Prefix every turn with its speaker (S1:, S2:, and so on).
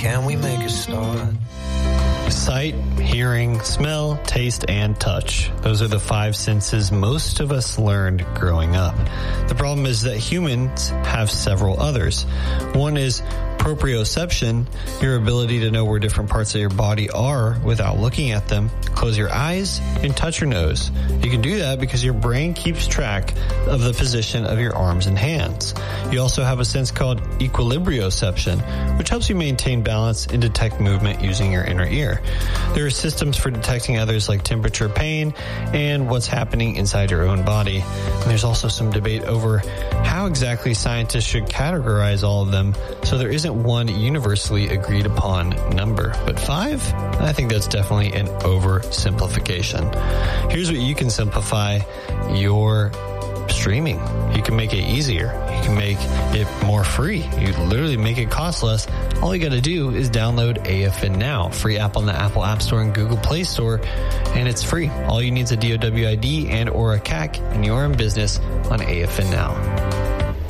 S1: Can we make a start?
S2: Sight, hearing, smell, taste, and touch. Those are the 5 senses most of us learned growing up. The problem is that humans have several others. One is proprioception, your ability to know where different parts of your body are without looking at them. Close your eyes and touch your nose. You can do that because your brain keeps track of the position of your arms and hands. You also have a sense called equilibrioception, which helps you maintain balance and detect movement using your inner ear. There are systems for detecting others like temperature, pain, and what's happening inside your own body. And there's also some debate over how exactly scientists should categorize all of them, so there isn't one universally agreed upon number. But 5? I think that's definitely an oversimplification. Here's what you can simplify your streaming. You can make it easier. You can make it more free. You literally make it cost less. All you got to do is download AFN Now. Free app on the Apple App Store and Google Play Store, and it's free. All you need is a DOW ID and or a CAC, and you're in business on AFN Now.